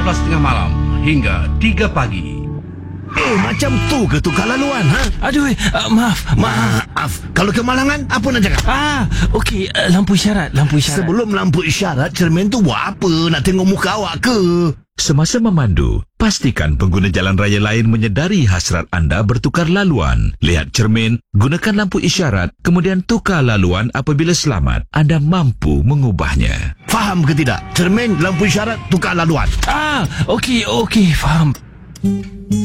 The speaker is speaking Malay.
12.30 malam hingga 3 pagi. Macam tu ke tukar laluan, ha? Aduh, maaf. Kalau kemalangan, apa nak cakap? Okey, lampu isyarat. Sebelum lampu isyarat, cermin tu buat apa? Nak tengok muka awak ke? Semasa memandu, pastikan pengguna jalan raya lain menyedari hasrat anda bertukar laluan. Lihat cermin, gunakan lampu isyarat, kemudian tukar laluan apabila selamat. Anda mampu mengubahnya. Faham ke tidak? Cermin, lampu isyarat, tukar laluan. Okey, faham.